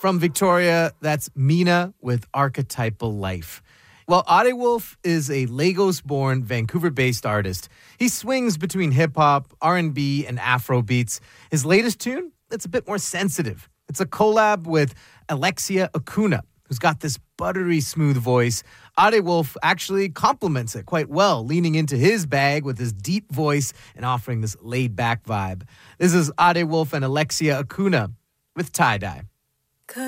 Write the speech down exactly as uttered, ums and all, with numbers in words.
From Victoria, that's Mina with Archetypal Life. Well, Ade Wolf is a Lagos-born, Vancouver-based artist. He swings between hip-hop, R and B, and Afro beats. His latest tune, it's a bit more sensitive. It's a collab with Alexia Acuna, who's got this buttery smooth voice. Ade Wolf actually complements it quite well, leaning into his bag with his deep voice and offering this laid-back vibe. This is Ade Wolf and Alexia Acuna with Tie Dye.